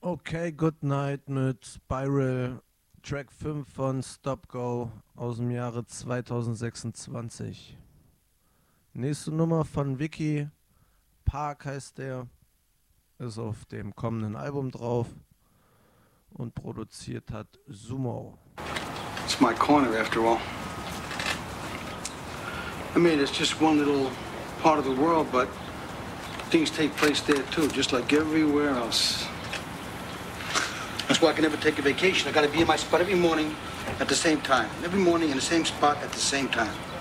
Okay, Good Night mit Spiral, Track 5 von Stop Go aus dem Jahre 2026. Nächste Nummer von Vicky, Park heißt der, ist auf dem kommenden Album drauf und produziert hat Sumo. It's my corner after all. I mean, it's just one little part of the world, but things take place there too, just like everywhere else. That's why I can never take a vacation. I gotta be in my spot every morning at the same time. Every morning in the same spot at the same time.